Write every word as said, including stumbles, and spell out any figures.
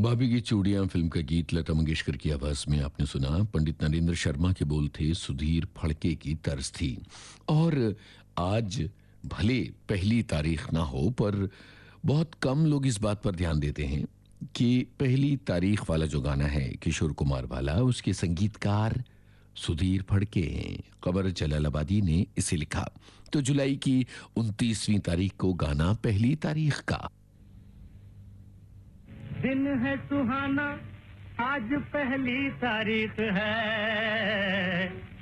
भाभी की चूड़ियां फिल्म का गीत लता मंगेशकर की आवाज में आपने सुना। पंडित नरेंद्र शर्मा के बोल थे, सुधीर फड़के की तर्ज थी। और आज भले पहली तारीख ना हो, पर बहुत कम लोग इस बात पर ध्यान देते हैं कि पहली तारीख वाला जो गाना है किशोर कुमार वाला, उसके संगीतकार सुधीर फड़के हैं। कमर जलालाबादी ने इसे लिखा। तो जुलाई की उनतीसवीं तारीख को गाना पहली तारीख का। दिन है सुहाना, आज पहली तारीख है,